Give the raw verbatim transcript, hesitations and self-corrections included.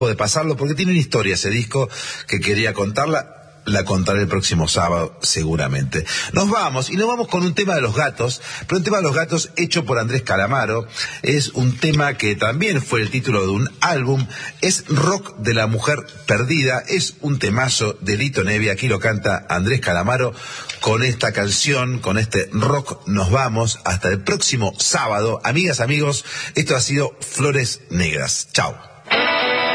de pasarlo porque tiene una historia ese disco que quería contarla. La contaré el próximo sábado, seguramente. Nos vamos, y nos vamos con un tema de Los Gatos, pero un tema de Los Gatos hecho por Andrés Calamaro. Es un tema que también fue el título de un álbum. Es Rock de la Mujer Perdida. Es un temazo de Lito Nebbia. Aquí lo canta Andrés Calamaro. Con esta canción, con este rock, nos vamos hasta el próximo sábado. Amigas, amigos, esto ha sido Flores Negras. Chao.